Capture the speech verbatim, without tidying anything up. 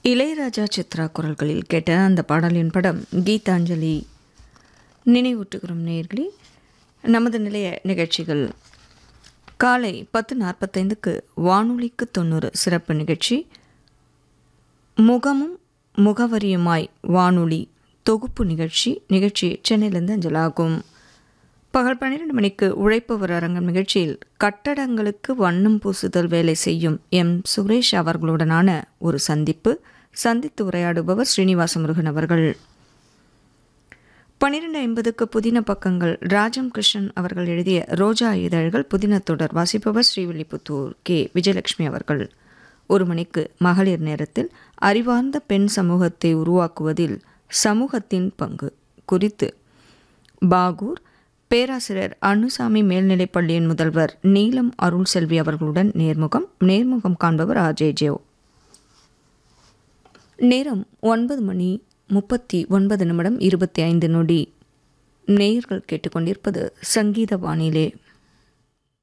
இளையராஜா சித்ரா குரல்களில் கேட்ட அந்த பாடலின் படம் கீதாஞ்சலி. நினைவூட்டுகிறோம் நேயர்களே, நமது நிலைய நிகழ்ச்சிகள் காலை பத்து நாற்பத்தைந்துக்கு வானொலிக்கு தொண்ணூறு சிறப்பு நிகழ்ச்சி, முகமும் முகவரியுமாய் வானொலி தொகுப்பு நிகழ்ச்சி நிகழ்ச்சி சென்னையிலிருந்து அஞ்சலாகும். பகல் பன்னிரண்டு மணிக்கு உழைப்பவர் அரங்கம் நிகழ்ச்சியில் கட்டடங்களுக்கு வண்ணம் பூசுதல் வேலை செய்யும் எம் சுரேஷ் அவர்களுடனான ஒரு சந்திப்பு. சந்தித்து உரையாடுபவர் ஸ்ரீனிவாச முருகன் அவர்கள். பன்னிரண்டு ஐம்பதுக்கு புதின பக்கங்கள் ராஜம் கிருஷ்ணன் அவர்கள் எழுதிய ரோஜா இதழ்கள் புதின தொடர் வாசிப்பவர் ஸ்ரீவில்லிபுத்தூர் கே விஜயலட்சுமி அவர்கள். ஒரு மணிக்கு மகளிர் நேரத்தில் அறிவார்ந்த பெண் சமூகத்தை உருவாக்குவதில் சமூகத்தின் பங்கு குறித்து பாகூர் பேராசிரியர் அனுசாமி மேல்நிலைப்பள்ளியின் முதல்வர் நீலம் அருள் செல்வி அவர்களுடன் நேர்முகம் நேர்முகம் காண்பவர் ஆஜே ஜேவ். நேரம் ஒன்பது மணி முப்பத்தி ஒன்பது நிமிடம் இருபத்தி ஐந்து நொடி. நேயர்கள் கேட்டுக்கொண்டிருப்பது சங்கீத வானிலை.